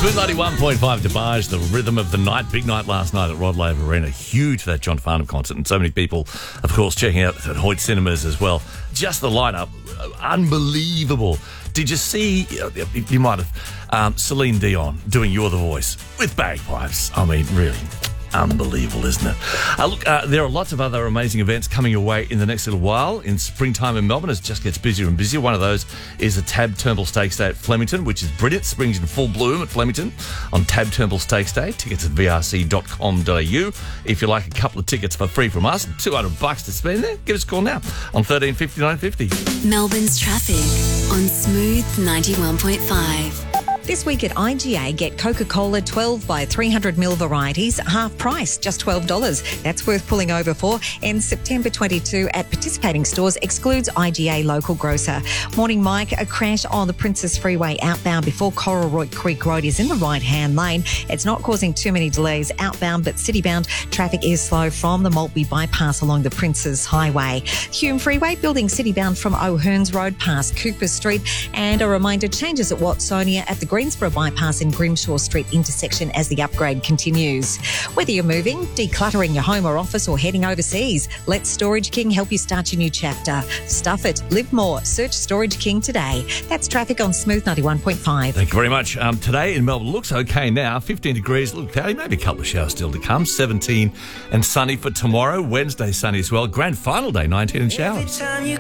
Smooth 91.5 DeBarge, the rhythm of the night. Big night last night at Rod Laver Arena. Huge for that John Farnham concert. And so many people, of course, checking out at Hoyt Cinemas as well. Just the lineup, unbelievable. Did you see, you might have, Celine Dion doing You're the Voice with bagpipes. I mean, really. Unbelievable, isn't it? Look, there are lots of other amazing events coming your way in the next little while. In springtime in Melbourne, it just gets busier and busier. One of those is the Tab Turnbull Stakes Day at Flemington, which is brilliant. Spring's in full bloom at Flemington on Tab Turnbull Stakes Day. Tickets at vrc.com.au. If you like a couple of tickets for free from us, $200 to spend there, give us a call now on 1350 950. Melbourne's traffic on Smooth 91.5. This week at IGA, get Coca-Cola 12 by 300ml varieties, half price, just $12. That's worth pulling over for. And September 22 at participating stores excludes IGA local grocer. Morning, Mike. A crash on the Princess Freeway outbound before Coralroy Creek Road is in the right-hand lane. It's not causing too many delays outbound, but citybound traffic is slow from the Maltby bypass along the Princes Highway. Hume Freeway building citybound from O'Hearns Road past Cooper Street. And a reminder, changes at Watsonia at the Greensboro bypass in Grimshaw Street intersection as the upgrade continues. Whether you're moving, decluttering your home or office, or heading overseas, let Storage King help you start your new chapter. Stuff it, live more. Search Storage King today. That's traffic on Smooth 91.5. Thank you very much. Today in Melbourne looks okay now. 15 degrees, look cloudy, maybe a couple of showers still to come. 17 and sunny for tomorrow. Wednesday sunny as well. Grand final day, 19 and showers.